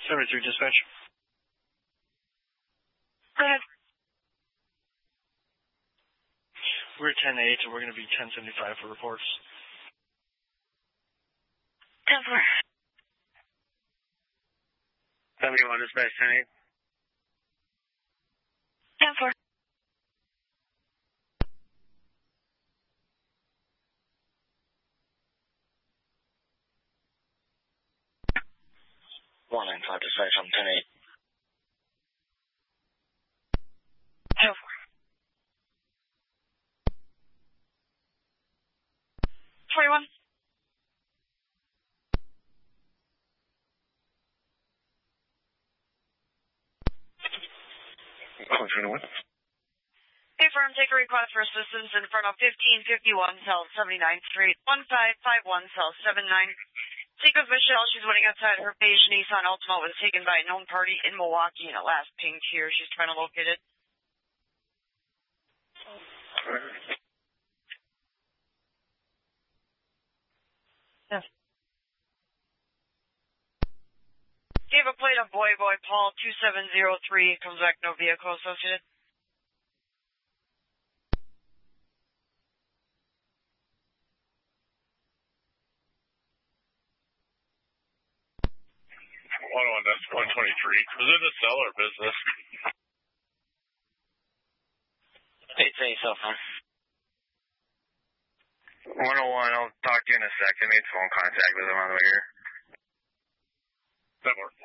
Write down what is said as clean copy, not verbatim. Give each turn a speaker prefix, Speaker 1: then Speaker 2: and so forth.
Speaker 1: 73 dispatch.
Speaker 2: Go ahead.
Speaker 1: We're 10-8, so we're going to be 10-75 for reports.
Speaker 2: 10-4.
Speaker 3: 71 dispatch 10-8.
Speaker 2: 10-4.
Speaker 3: Dispatch on 10-8.
Speaker 2: 10-4. 41.
Speaker 3: 21.
Speaker 2: Hey, firm, take a request for assistance in front of 1551 South 79th Street, 1551 South 79. Speak with Michelle. She's waiting outside her beige Nissan Altima. Was taken by a known party in Milwaukee, and it last pinged here. She's trying to locate it. Yes. Gave a plate of Boy Paul 2703. Comes back, no vehicle associated.
Speaker 3: That's 123. Was it a seller business?
Speaker 4: It's a cell phone.
Speaker 3: 101, I'll talk to you in a second. Need phone contact with him on the way here. That works.